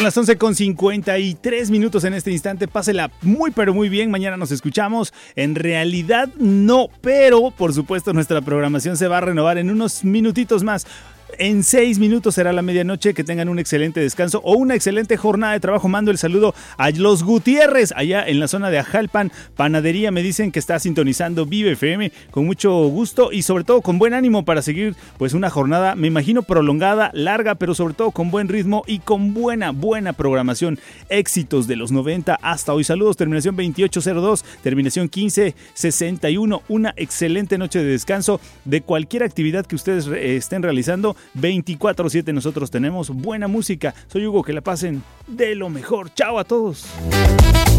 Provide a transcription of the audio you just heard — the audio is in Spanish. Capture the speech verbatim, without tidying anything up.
las once con cincuenta y tres minutos en este instante. Pásela muy pero muy bien. Mañana nos escuchamos. En realidad no, pero por supuesto nuestra programación se va a renovar en unos minutitos más. En seis minutos será la medianoche. Que tengan un excelente descanso o una excelente jornada de trabajo. Mando el saludo a los Gutiérrez allá en la zona de Ajalpan Panadería. Me dicen que está sintonizando Vive F M con mucho gusto y sobre todo con buen ánimo para seguir pues una jornada, me imagino, prolongada, larga, pero sobre todo con buen ritmo y con buena, buena programación. Éxitos de los noventa hasta hoy. Saludos, terminación veintiocho cero dos, terminación quince sesenta y uno. Una excelente noche de descanso de cualquier actividad que ustedes eh, estén realizando. veinticuatro siete nosotros tenemos buena música. Soy Hugo, que la pasen de lo mejor. Chao a todos.